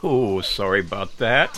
Oh, sorry about that.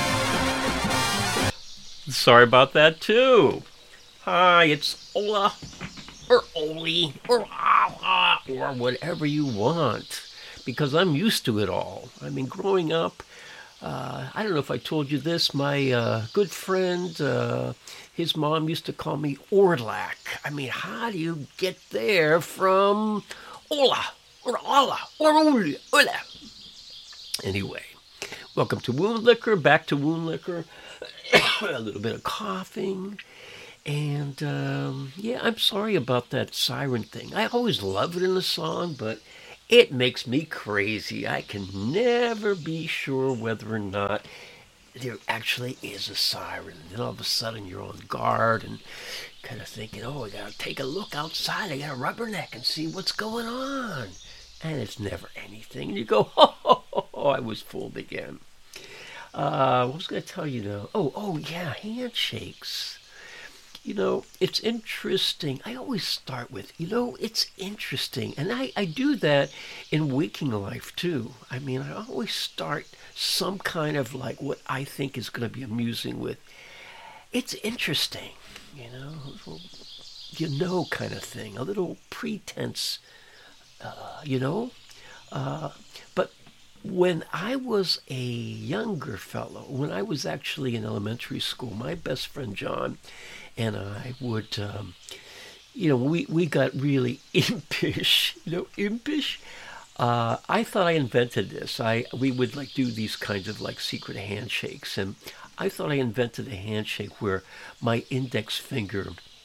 Sorry about that too. Hi, it's Ola, or Oli, or Ala, or whatever you want. Because I'm used to it all. I mean, growing up, I don't know if I told you this, my good friend, his mom used to call me Orlac. I mean, how do you get there from Ola, or Ala, or Oli, Ola? Anyway, welcome to Wound Liquor, back to Wound Liquor. A little bit of coughing. And yeah, I'm sorry about that siren thing. I always love it in the song, but it makes me crazy. I can never be sure whether or not there actually is a siren. And then all of a sudden you're on guard and kind of thinking, oh, I gotta take a look outside. I gotta rubberneck and see what's going on. And it's never anything. And you go, oh, I was fooled again. What was I going to tell you now? Oh, yeah, handshakes. It's interesting. I always start with, it's interesting. And I do that in waking life, too. I mean, I always start some kind of like what I think is going to be amusing with, it's interesting, kind of thing. A little pretense, you know? But when I was a younger fellow, when I was actually in elementary school, my best friend John and I would, we got really impish, impish. I thought I invented this. We would like do these kinds of like secret handshakes, and I thought I invented a handshake where my index finger,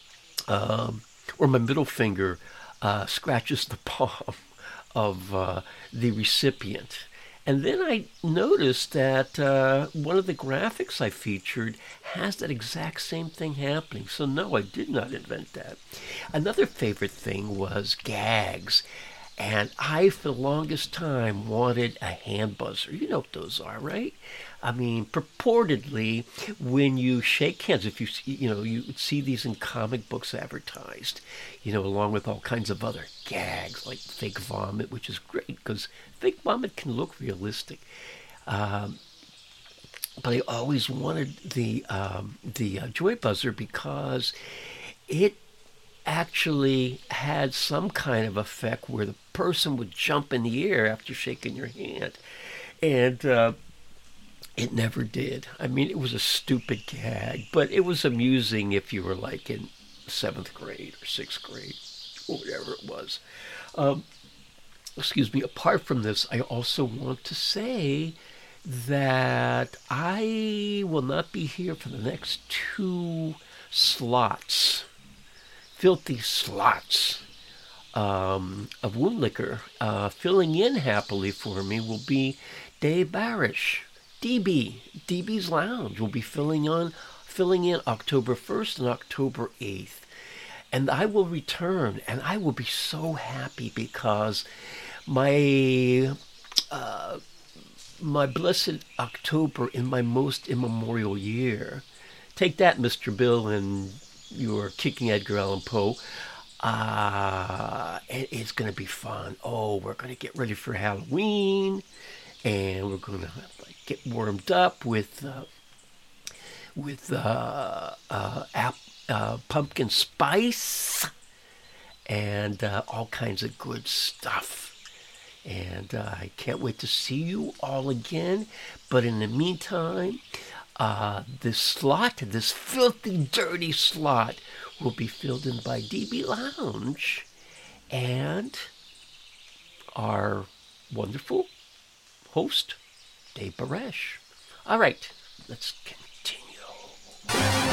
or my middle finger, scratches the palm of the recipient. And then I noticed that one of the graphics I featured has that exact same thing happening. So no, I did not invent that. Another favorite thing was gags. And I, for the longest time, wanted a hand buzzer. You know what those are, right? I mean, purportedly, when you shake hands, if you see these in comic books advertised, along with all kinds of other gags like fake vomit, which is great because fake vomit can look realistic. But I always wanted the joy buzzer because it actually had some kind of effect where the person would jump in the air after shaking your hand. And it never did. I mean, it was a stupid gag, but it was amusing if you were like in 7th grade or 6th grade or whatever it was. Excuse me. Apart from this, I also want to say that I will not be here for the next 2 slots. Filthy slots of Wound Liquor. Filling in happily for me will be Dave Barish. DB's Lounge will be filling in October 1st and October 8th. And I will return, and I will be so happy because my blessed October in my most immemorial year. Take that, Mr. Bill, and you're kicking Edgar Allan Poe. It's going to be fun. Oh, we're going to get ready for Halloween, and we're going to get warmed up with pumpkin spice and all kinds of good stuff. And I can't wait to see you all again. But in the meantime, this filthy, dirty slot will be filled in by DB Lounge and our wonderful host, Dave Barish. All right, let's continue.